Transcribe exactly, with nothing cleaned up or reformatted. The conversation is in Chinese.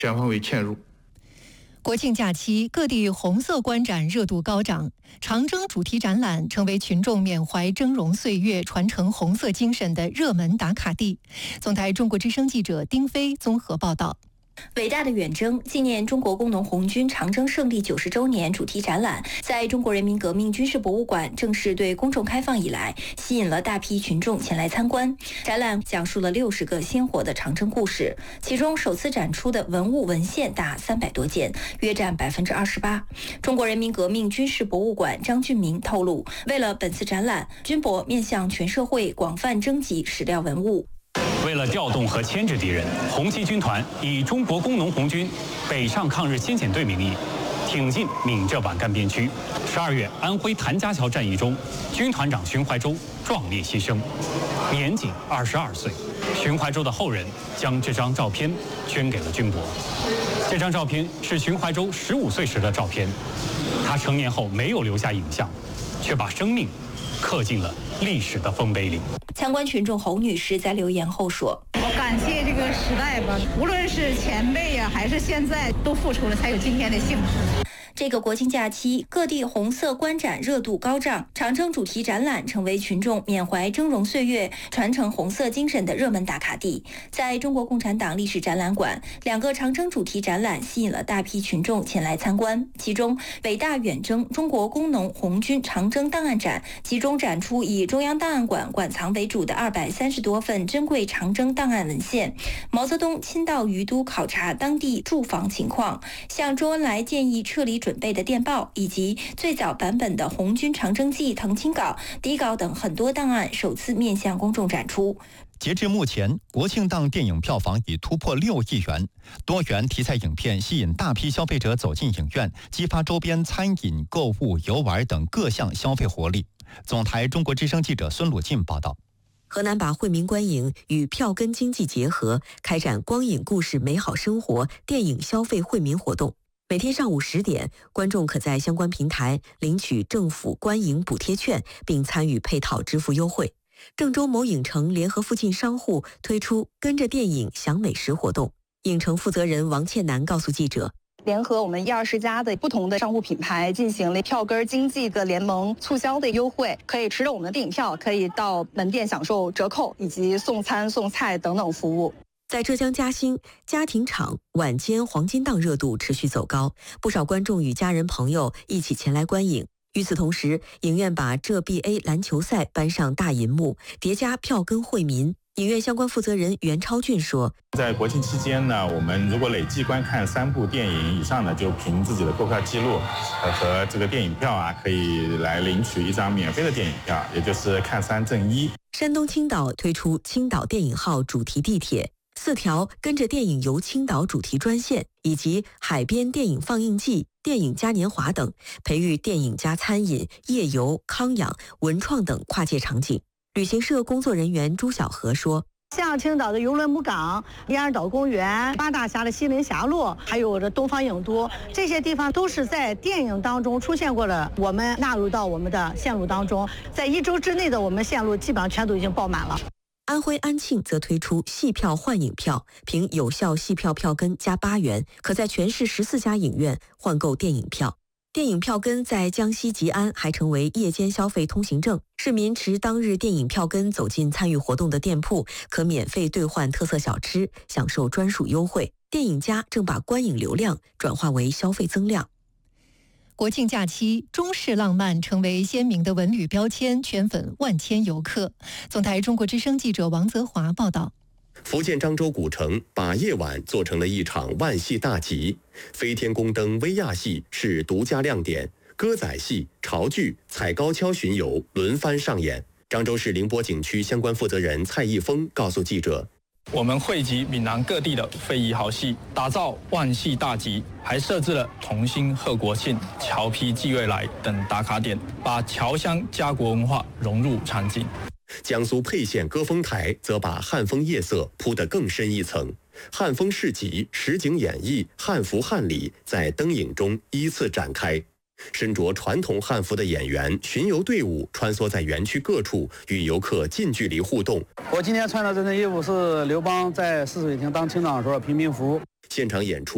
全方位嵌入。 国庆假期，各地红色观展热度高涨，长征主题展览成为群众缅怀峥嵘岁月、传承红色精神的热门打卡地。总台中国之声记者丁飞综合报道。 伟大的远征纪念中国工农红军长征胜利九十周年主题展览在中国人民革命军事博物馆正式对公众开放以来，吸引了大批群众前来参观。展览讲述了六十个鲜活的长征故事，其中首次展出的文物文献达三百多件，约占百分之二十八。中国人民革命军事博物馆张俊明透露，为了本次展览，军博面向全社会广泛征集史料文物。 为了调动和牵制敌人，红七军团以中国工农红军北上抗日先遣队名义，挺进闽浙皖赣边区。十二月，安徽谭家桥战役中，军团长荀怀洲壮烈牺牲，年仅二十二岁。荀怀洲的后人将这张照片捐给了军博。这张照片是荀怀洲十五岁时的照片，他成年后没有留下影像，却把生命刻进了历史的丰碑里。 参观群众侯女士在留言后说：“ 我感谢这个时代吧，无论是前辈呀、啊，还是现在，都付出了才有今天的幸福。” 这个国庆假期，各地红色观展热度高涨，长征主题展览成为群众缅怀峥嵘岁月、传承红色精神的热门打卡地。在中国共产党历史展览馆，两个长征主题展览吸引了大批群众前来参观。其中，伟大远征中国工农红军长征档案展集中展出以中央档案馆馆藏为主的二百三十多份珍贵长征档案文献。毛泽东亲到于都考察当地住房情况，向周恩来建议撤离准备的电报，以及最早版本的红军长征记誊清稿、底稿等很多档案首次面向公众展出。 截至目前，国庆档电影票房已突破六亿元，多元题材影片吸引大批消费者走进影院，激发周边餐饮、购物、游玩等各项消费活力。总台中国之声记者孙鲁进报道。 河南把惠民观影与票根经济结合，开展光影故事美好生活电影消费惠民活动。每天上午十点，观众可在相关平台领取政府观影补贴券，并参与配套支付优惠。郑州某影城联合附近商户推出跟着电影享美食活动。影城负责人王倩楠告诉记者， 联合我们一二十家的不同的商户品牌进行了票根经济的联盟促销的优惠，可以持着我们的电影票，可以到门店享受折扣以及送餐送菜等等服务。 在浙江嘉兴，家庭场晚间黄金档热度持续走高，不少观众与家人朋友一起前来观影。与此同时，影院把浙 B A 篮球赛搬上大银幕，叠加票根惠民。影院相关负责人袁超俊说， 在国庆期间呢，我们如果累计观看三部电影以上呢，就凭自己的购票记录和这个电影票啊，可以来领取一张免费的电影票，也就是看三赠一。 山东青岛推出青岛电影号主题地铁，四条跟着电影游青岛主题专线，以及海边电影放映季、电影嘉年华等，培育电影加餐饮、夜游、康养、文创等跨界场景。旅行社工作人员朱小河说， 像青岛的游轮母港、连尔岛公园、八大峡的西林峡路，还有这东方影都，这些地方都是在电影当中出现过的，我们纳入到我们的线路当中。在一周之内的，我们线路基本上全都已经爆满了。 安徽安庆则推出戏票换影票，凭有效戏票票根加八元，可在全市十四家影院换购电影票。电影票根在江西吉安还成为夜间消费通行证，市民持当日电影票根走进参与活动的店铺，可免费兑换特色小吃，享受专属优惠。电影家正把观影流量转化为消费增量。 国庆假期，中式浪漫成为鲜明的文旅标签，圈粉万千游客。总台中国之声记者王泽华报道。 福建漳州古城把夜晚做成了一场万戏大集，飞天宫灯威亚戏是独家亮点，歌仔戏、潮剧、踩高跷巡游轮番上演。漳州市宁波景区相关负责人蔡义峰告诉记者， 我们汇集闽南各地的非遗好戏，打造万戏大集，还设置了同心贺国庆、侨批寄未来等打卡点，把侨乡家国文化融入场景。 江苏沛县歌峰台则把汉风夜色铺得更深一层，汉风市集、实景演绎、汉服汉礼在灯影中依次展开。身着传统汉服的演员、巡游队伍穿梭在园区各处，与游客近距离互动。 我今天穿的这身衣服是刘邦在泗水亭当厅长的时候平民服。 现场演出